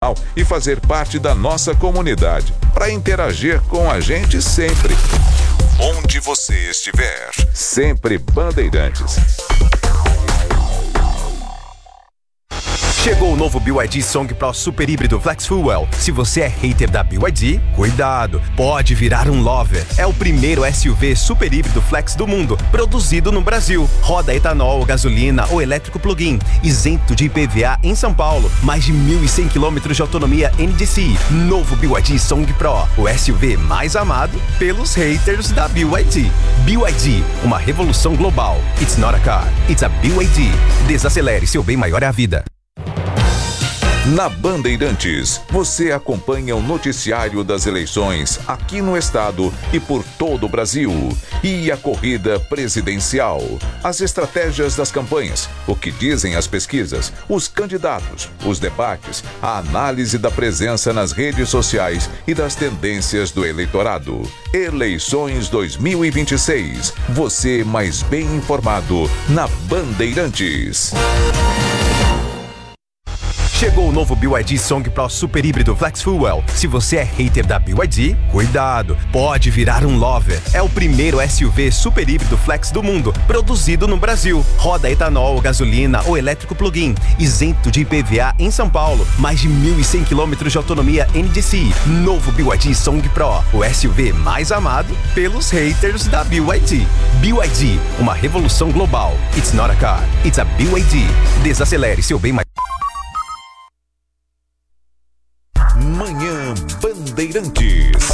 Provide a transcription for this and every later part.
canal e fazer parte da nossa comunidade, para interagir com a gente sempre. Onde você estiver, sempre Bandeirantes. Chegou o novo BYD Song Pro Super Híbrido Flex Fuel. Se você é hater da BYD, cuidado, pode virar um lover. É o primeiro SUV super híbrido flex do mundo, produzido no Brasil. Roda etanol, gasolina ou elétrico plug-in, isento de IPVA em São Paulo. Mais de 1.100 km de autonomia NDCi. Novo BYD Song Pro, o SUV mais amado pelos haters da BYD. BYD, uma revolução global. It's not a car, it's a BYD. Desacelere, seu bem maior é a vida. Na Bandeirantes, você acompanha o noticiário das eleições aqui no estado e por todo o Brasil. E a corrida presidencial, as estratégias das campanhas, o que dizem as pesquisas, os candidatos, os debates, a análise da presença nas redes sociais e das tendências do eleitorado. Eleições 2026. Você mais bem informado na Bandeirantes. Chegou o novo BYD Song Pro Super Híbrido Flex Fuel. Se você é hater da BYD, cuidado, pode virar um lover. É o primeiro SUV super híbrido flex do mundo, produzido no Brasil. Roda etanol, gasolina ou elétrico plug-in, isento de IPVA em São Paulo. Mais de 1.100 km de autonomia NDCi. Novo BYD Song Pro, o SUV mais amado pelos haters da BYD. BYD, uma revolução global. It's not a car, it's a BYD. Desacelere, seu bem mais... Manhã Bandeirantes.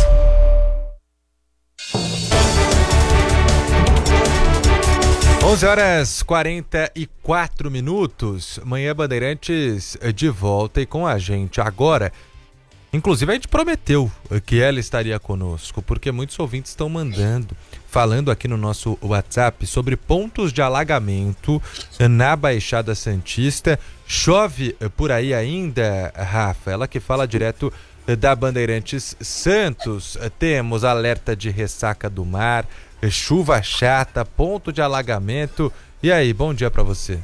Onze horas 44 minutos. Manhã Bandeirantes de volta e com a gente agora. Inclusive a gente prometeu que ela estaria conosco, porque muitos ouvintes estão falando aqui no nosso WhatsApp sobre pontos de alagamento na Baixada Santista. Chove por aí ainda, Rafa? Ela que fala direto da Bandeirantes Santos. Temos alerta de ressaca do mar, chuva chata, ponto de alagamento. E aí, bom dia para você.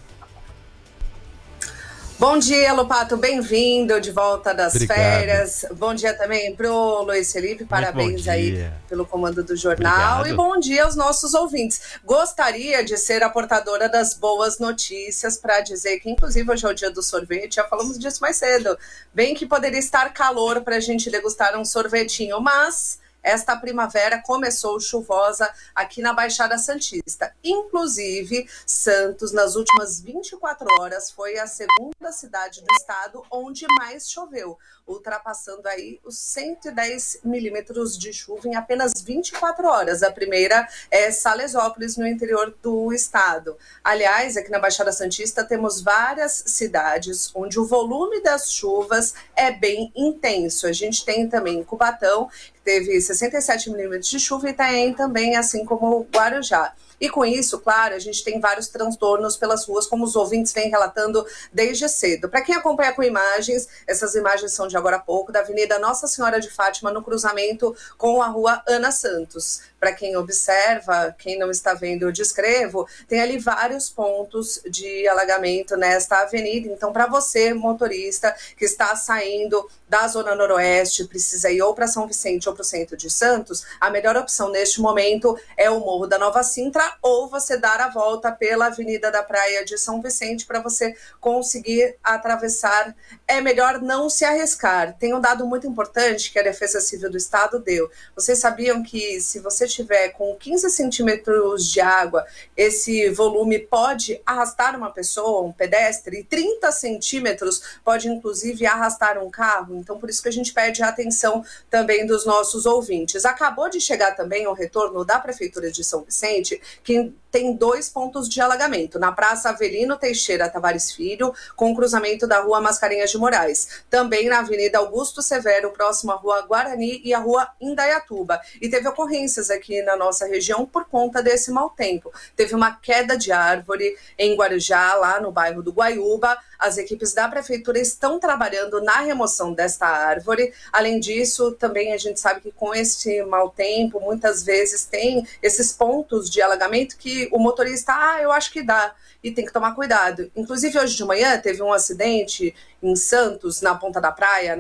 Bom dia, Lopato, bem-vindo de volta das Obrigado. Férias. Bom dia também pro Luiz Felipe, parabéns aí pelo comando do jornal. Obrigado. E bom dia aos nossos ouvintes. Gostaria de ser a portadora das boas notícias para dizer que, inclusive, hoje é o dia do sorvete, já falamos disso mais cedo. Bem que poderia estar calor para a gente degustar um sorvetinho, mas... esta primavera começou chuvosa aqui na Baixada Santista. Inclusive, Santos, nas últimas 24 horas, foi a segunda cidade do estado onde mais choveu, ultrapassando aí os 110 milímetros de chuva em apenas 24 horas. A primeira é Salesópolis, no interior do estado. Aliás, aqui na Baixada Santista temos várias cidades onde o volume das chuvas é bem intenso. A gente tem também Cubatão, que teve 67 milímetros de chuva, e Itanhaém também, assim como Guarujá. E com isso, claro, a gente tem vários transtornos pelas ruas, como os ouvintes vêm relatando desde cedo. Para quem acompanha com imagens, essas imagens são de agora há pouco, da Avenida Nossa Senhora de Fátima, no cruzamento com a Rua Ana Santos. Para quem observa, quem não está vendo, eu descrevo, tem ali vários pontos de alagamento nesta avenida. Então, para você, motorista, que está saindo da Zona Noroeste, precisa ir ou para São Vicente ou para o centro de Santos, a melhor opção neste momento é o Morro da Nova Sintra, ou você dar a volta pela Avenida da Praia de São Vicente para você conseguir atravessar. É melhor não se arriscar. Tem um dado muito importante que a Defesa Civil do Estado deu. Vocês sabiam que se você tiver com 15 centímetros de água, esse volume pode arrastar uma pessoa, um pedestre, e 30 centímetros pode inclusive arrastar um carro? Então, por isso que a gente pede a atenção também dos nossos ouvintes. Acabou de chegar também o retorno da Prefeitura de São Vicente, que tem 2 pontos de alagamento, na Praça Avelino Teixeira Tavares Filho, com o cruzamento da Rua Mascarenhas de Moraes. Também na Avenida Augusto Severo, próximo à Rua Guarani e à Rua Indaiatuba. E teve ocorrências aqui na nossa região por conta desse mau tempo. Teve uma queda de árvore em Guarujá, lá no bairro do Guaiúba. As equipes da Prefeitura estão trabalhando na remoção desta árvore. Além disso, também a gente sabe que com esse mau tempo, muitas vezes tem esses pontos de alagamento que o motorista, eu acho que dá, e tem que tomar cuidado. Inclusive, hoje de manhã teve um acidente em Santos, na Ponta da Praia,